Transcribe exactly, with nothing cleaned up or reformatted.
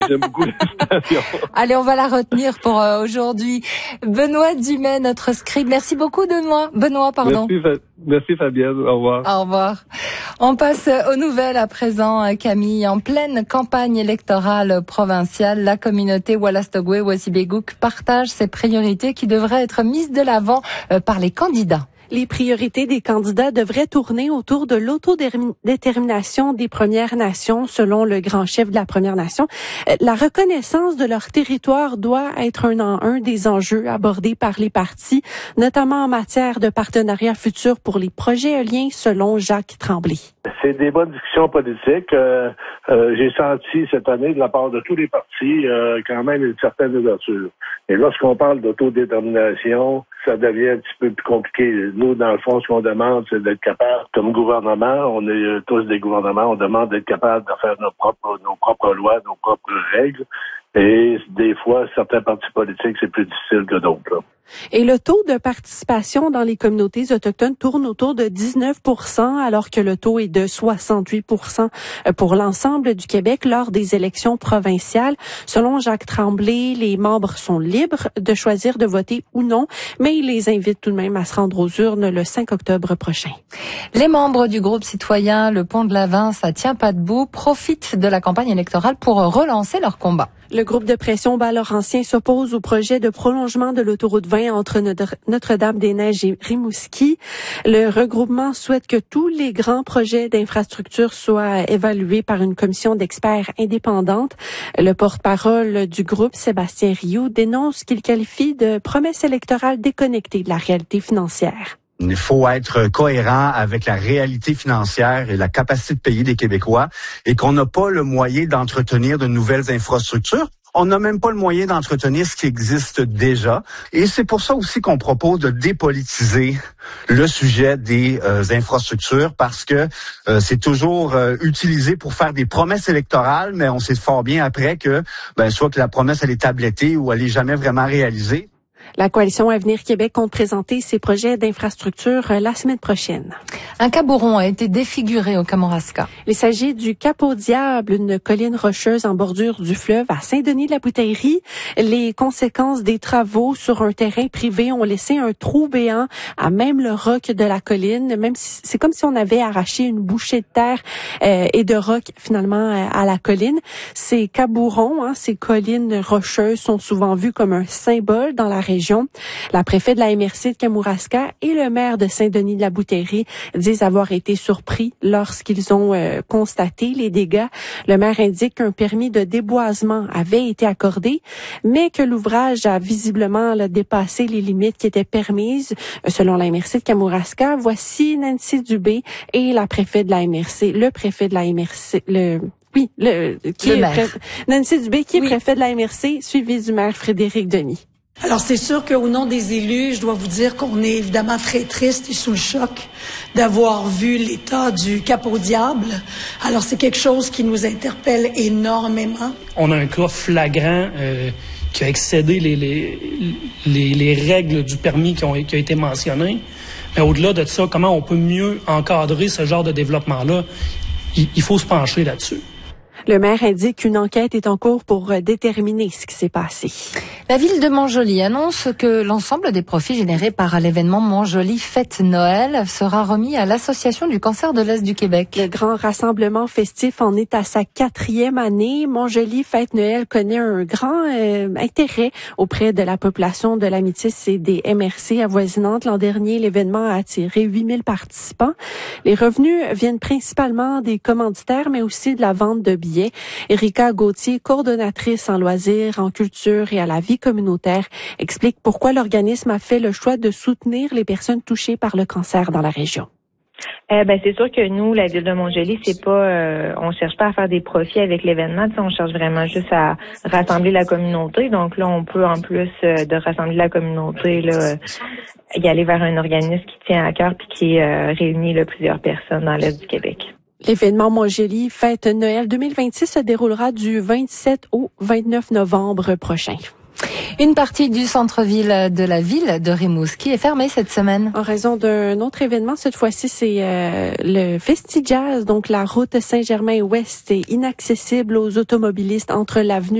J'aime beaucoup la citation. Allez, on va la retenir pour euh, aujourd'hui. Benoît Dumais, notre scribe. Merci beaucoup, Benoît. Benoît, pardon. Merci, Fa- merci Fabienne. Au revoir. Au revoir. On passe aux nouvelles à présent, Camille. En pleine campagne électorale provinciale, la communauté Wolastoqey-Wassy-Bégouk partage ses priorités qui devraient être mises de l'avant par les candidats. Les priorités des candidats devraient tourner autour de l'autodétermination des Premières Nations, selon le grand chef de la Première Nation. La reconnaissance de leur territoire doit être un, un des enjeux abordés par les partis, notamment en matière de partenariat futur pour les projets éoliens, selon Jacques Tremblay. C'est des bonnes discussions politiques. Euh, euh, j'ai senti cette année de la part de tous les partis euh, quand même une certaine ouverture. Et lorsqu'on parle d'autodétermination, ça devient un petit peu plus compliqué. Nous, dans le fond, ce qu'on demande, c'est d'être capable, comme gouvernement, on est tous des gouvernements, on demande d'être capable de faire nos propres, nos propres lois, nos propres règles. Et des fois, certains partis politiques, c'est plus difficile que d'autres. Là. Et le taux de participation dans les communautés autochtones tourne autour de dix-neuf pour cent, alors que le taux est de soixante-huit pour cent pour l'ensemble du Québec lors des élections provinciales. Selon Jacques Tremblay, les membres sont libres de choisir de voter ou non, mais il les invite tout de même à se rendre aux urnes le cinq octobre prochain. Les membres du groupe citoyen Le Pont de la Vin, ça tient pas debout, profitent de la campagne électorale pour relancer leur combat. Le groupe de pression Bas-Laurentien s'oppose au projet de prolongement de l'autoroute vingt entre Notre-Dame-des-Neiges et Rimouski. Le regroupement souhaite que tous les grands projets d'infrastructure soient évalués par une commission d'experts indépendante. Le porte-parole du groupe, Sébastien Rioux, dénonce qu'il qualifie de promesse électorale déconnectée de la réalité financière. Il faut être cohérent avec la réalité financière et la capacité de payer des Québécois et qu'on n'a pas le moyen d'entretenir de nouvelles infrastructures. On n'a même pas le moyen d'entretenir ce qui existe déjà. Et c'est pour ça aussi qu'on propose de dépolitiser le sujet des euh, infrastructures parce que euh, c'est toujours euh, utilisé pour faire des promesses électorales, mais on sait fort bien après que ben, soit que la promesse elle est tablettée ou elle est jamais vraiment réalisée. La coalition Avenir Québec compte présenter ses projets d'infrastructure la semaine prochaine. Un cabouron a été défiguré au Kamouraska. Il s'agit du Cap au Diable, une colline rocheuse en bordure du fleuve à Saint-Denis-de-la-Bouteillerie. Les conséquences des travaux sur un terrain privé ont laissé un trou béant à même le roc de la colline. Même si, c'est comme si on avait arraché une bouchée de terre euh, et de roc finalement euh, à la colline. Ces cabourons, hein, ces collines rocheuses sont souvent vues comme un symbole dans la région. La préfète de la M R C de Kamouraska et le maire de Saint-Denis-de-la-Bouteillerie disent avoir été surpris lorsqu'ils ont euh, constaté les dégâts. Le maire indique qu'un permis de déboisement avait été accordé, mais que l'ouvrage a visiblement là, dépassé les limites qui étaient permises. Selon la M R C de Kamouraska, voici Nancy Dubé et la préfète de la M R C, le préfet de la M R C, le oui, le qui le est maire. Pré- Nancy Dubé qui est oui. préfet de la M R C, suivi du maire Frédéric Denis. Alors, c'est sûr qu'au nom des élus, je dois vous dire qu'on est évidemment très triste et sous le choc d'avoir vu l'état du Cap au Diable. Alors, c'est quelque chose qui nous interpelle énormément. On a un cas flagrant euh, qui a excédé les, les, les, les règles du permis qui ont, qui a été mentionné. Mais au-delà de ça, comment on peut mieux encadrer ce genre de développement-là? Il, il faut se pencher là-dessus. Le maire indique qu'une enquête est en cours pour déterminer ce qui s'est passé. La ville de Montjoly annonce que l'ensemble des profits générés par l'événement Montjoly Fête Noël sera remis à l'Association du cancer de l'Est du Québec. Le grand rassemblement festif en est à sa quatrième année. Montjoly Fête Noël connaît un grand euh, intérêt auprès de la population de la Métis et des M R C avoisinantes. L'an dernier, l'événement a attiré huit mille participants. Les revenus viennent principalement des commanditaires, mais aussi de la vente de billets. Erika Gauthier, coordonnatrice en loisirs, en culture et à la vie communautaire, explique pourquoi l'organisme a fait le choix de soutenir les personnes touchées par le cancer dans la région. Euh, ben c'est sûr que nous, la ville de Montjoly, c'est pas, euh, on cherche pas à faire des profits avec l'événement. On cherche vraiment juste à rassembler la communauté. Donc là, on peut en plus euh, de rassembler la communauté, là, y aller vers un organisme qui tient à cœur puis qui euh, réunit là, plusieurs personnes dans l'Est du Québec. L'événement Montjoly Fête Noël deux mille vingt-six se déroulera du vingt-sept au vingt-neuf novembre prochain. Une partie du centre-ville de la ville de Rimouski est fermée cette semaine. En raison d'un autre événement, cette fois-ci, c'est euh, le Festi-Jazz. Donc, la route Saint-Germain-Ouest est inaccessible aux automobilistes entre l'avenue